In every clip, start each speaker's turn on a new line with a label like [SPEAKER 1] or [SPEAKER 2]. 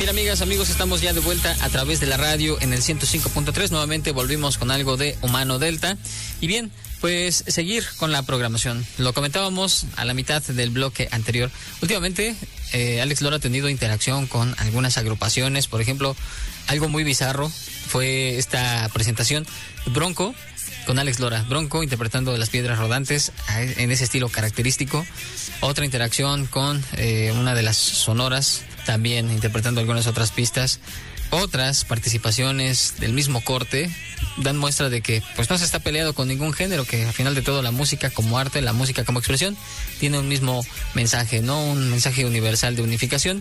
[SPEAKER 1] Bien, amigas, amigos, estamos ya de vuelta a través de la radio en el 105.3. Nuevamente volvimos con algo de Humano Delta. Y bien, pues seguir con la programación. Lo comentábamos a la mitad del bloque anterior. Últimamente, Alex Lora ha tenido interacción con algunas agrupaciones. Por ejemplo, algo muy bizarro fue esta presentación Bronco con Alex Lora. Bronco interpretando Las Piedras Rodantes en ese estilo característico. Otra interacción con una de las sonoras, también interpretando algunas otras pistas. Otras participaciones del mismo corte dan muestra de que pues no se está peleado con ningún género, que al final de todo la música como arte, la música como expresión tiene un mismo mensaje, ¿no? Un mensaje universal de unificación,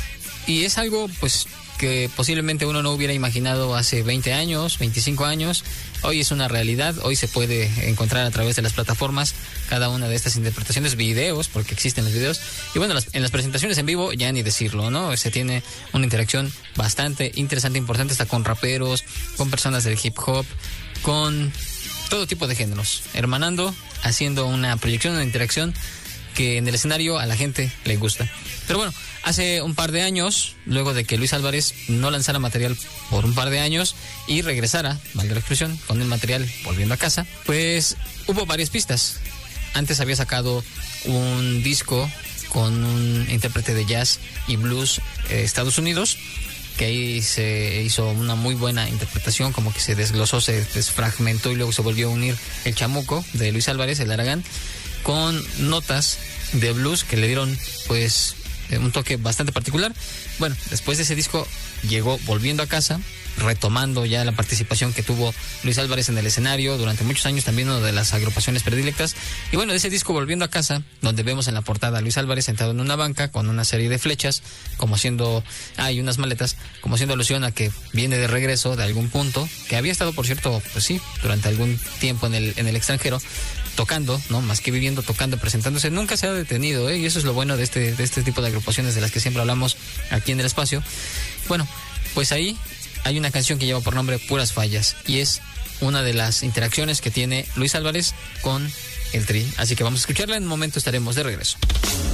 [SPEAKER 1] y es algo pues que posiblemente uno no hubiera imaginado hace 20 años, 25 años. Hoy es una realidad, hoy se puede encontrar a través de las plataformas cada una de estas interpretaciones, videos, porque existen los videos. Y bueno, en las presentaciones en vivo ya ni decirlo, ¿no? Se tiene una interacción bastante interesante, importante, hasta con raperos, con personas del hip hop, con todo tipo de géneros, hermanando, haciendo una proyección, una interacción que en el escenario a la gente le gusta. Pero bueno, hace un par de años, luego de que Luis Álvarez no lanzara material por un par de años y regresara, valga la expresión, con el material Volviendo a Casa, pues hubo varias pistas. Antes había sacado un disco con un intérprete de jazz y blues Estados Unidos, que ahí se hizo una muy buena interpretación, como que se desglosó, se desfragmentó y luego se volvió a unir el chamuco de Luis Álvarez, el Aragán, con notas de blues que le dieron pues un toque bastante particular. Bueno, después de ese disco llegó Volviendo a Casa, retomando ya la participación que tuvo Luis Álvarez en el escenario durante muchos años, también una de las agrupaciones predilectas. Y bueno, de ese disco Volviendo a Casa, donde vemos en la portada a Luis Álvarez sentado en una banca con una serie de flechas, como haciendo, y unas maletas, como haciendo alusión a que viene de regreso de algún punto, que había estado, por cierto, pues sí, durante algún tiempo en el extranjero, tocando, ¿no? Más que viviendo, tocando, presentándose. Nunca se ha detenido, y eso es lo bueno de este tipo de agrupaciones de las que siempre hablamos aquí en el espacio. Bueno, pues ahí hay una canción que lleva por nombre Puras Fallas, y es una de las interacciones que tiene Luis Álvarez con el Tri. Así que vamos a escucharla, en un momento estaremos de regreso.